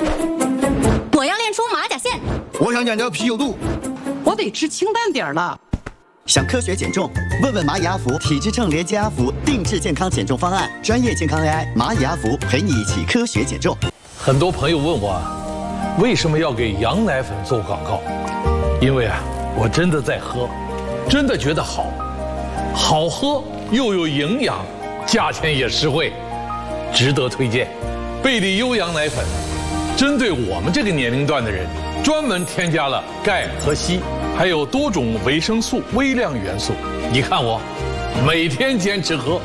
我要练出马甲线。 我想讲究啤酒肚。 我得吃清淡点儿了。 想科学减重？问问蚂蚁阿福体脂秤连接阿福定制健康减重方案，专业健康 AI 蚂蚁阿福陪你一起科学减重。 很多朋友问我，为什么要给羊奶粉做广告？因为我真的在喝，真的觉得好喝又有营养，价钱也实惠，值得推荐。贝利优羊奶粉，针对我们这个年龄段的人，专门添加了钙和硒，还有多种维生素、微量元素。你看我，每天坚持喝。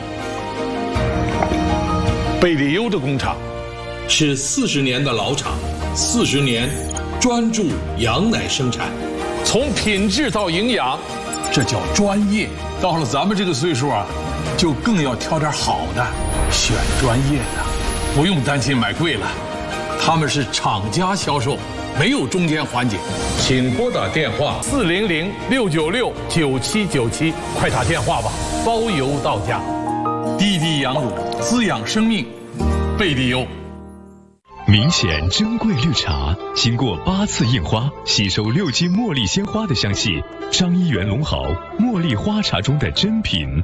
贝利优的工厂是40年的老厂，40年专注羊奶生产，从品质到营养，这叫专业。到了咱们这个岁数就更要挑点好的，选专业的，不用担心买贵了。他们是厂家销售，没有中间环节。请拨打电话400-696-9797，快打电话吧，包邮到家。滴滴羊乳，滋养生命，贝利优。 明显珍贵绿茶，经过8次印花，吸收6斤茉莉鲜花的香气。张一元龙豪茉莉花茶中的珍品。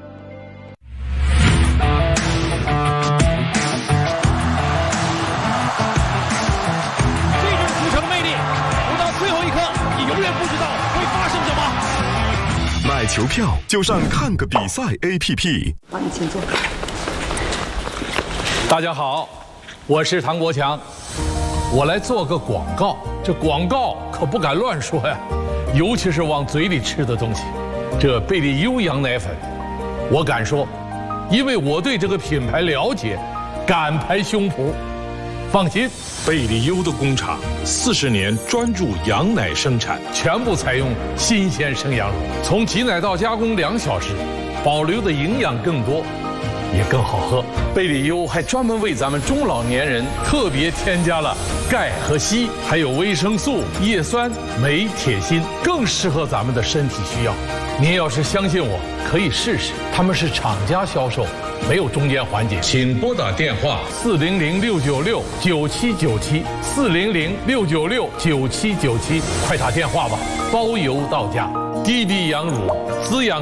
这种足球的魅力，不到最后一刻，你永远不知道会发生什么。 买球票就上看个比赛 APP。 往你前坐。 大家好，我是唐国强，我来做个广告。这广告可不敢乱说呀，尤其是往嘴里吃的东西。这贝利优羊奶粉，我敢说，因为我对这个品牌了解，敢拍胸脯。放心，贝利优的工厂40年专注羊奶生产，全部采用新鲜生羊乳，从挤奶到加工2小时，保留的营养更多，也更好喝。贝利优还专门为咱们中老年人特别添加了钙和硒，还有维生素、叶酸、镁、铁、锌，更适合咱们的身体需要。您要是相信我，可以试试。他们是厂家销售，没有中间环节。请拨打电话400-696-9797，400-696-9797，快打电话吧，包邮到家。滴滴羊乳，滋养